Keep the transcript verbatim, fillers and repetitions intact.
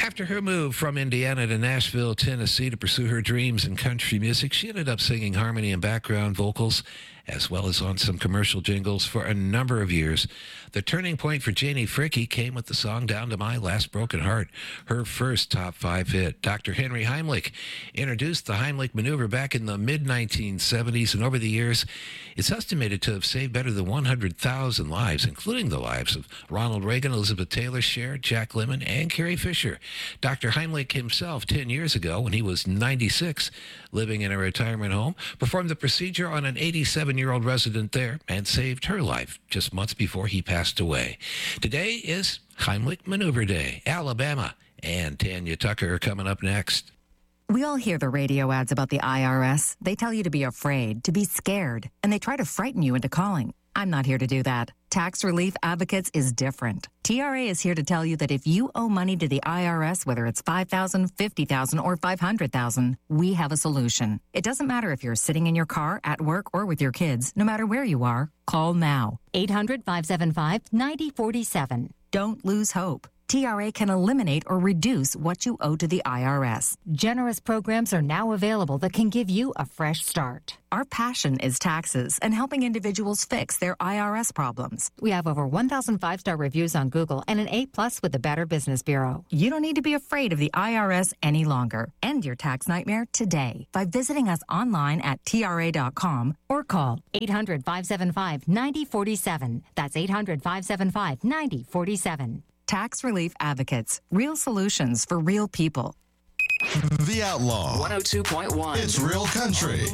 After her move from Indiana to Nashville, Tennessee to pursue her dreams in country music, she ended up singing harmony and background vocals, as well as on some commercial jingles for a number of years. The turning point for Janie Fricke came with the song Down to My Last Broken Heart, her first top five hit. Doctor Henry Heimlich introduced the Heimlich maneuver back in the mid nineteen seventies, and over the years, it's estimated to have saved better than one hundred thousand lives, including the lives of Ronald Reagan, Elizabeth Taylor, Cher, Jack Lemmon, and Carrie Fisher. Doctor Heimlich himself, ten years ago, when he was ninety-six, living in a retirement home, performed the procedure on an eighty-seven-year-old resident there and saved her life just months before he passed away. Today is Heimlich Maneuver Day. Alabama and Tanya Tucker are coming up next. We all hear the radio ads about the I R S. They tell you to be afraid, to be scared, and they try to frighten you into calling. I'm not here to do that. Tax Relief Advocates is different. T R A is here to tell you that if you owe money to the I R S, whether it's five thousand dollars, fifty thousand dollars, or five hundred thousand dollars, we have a solution. It doesn't matter if you're sitting in your car, at work, or with your kids. No matter where you are, call now. eight hundred, five seven five, nine zero four seven. Don't lose hope. T R A can eliminate or reduce what you owe to the I R S. Generous programs are now available that can give you a fresh start. Our passion is taxes and helping individuals fix their I R S problems. We have over one thousand five-star reviews on Google and an A plus with the Better Business Bureau. You don't need to be afraid of the I R S any longer. End your tax nightmare today by visiting us online at T R A dot com or call eight hundred, five seven five, nine zero four seven. That's eight hundred, five seven five, nine zero four seven. Tax Relief Advocates. Real solutions for real people. The Outlaw. one oh two point one. It's real country.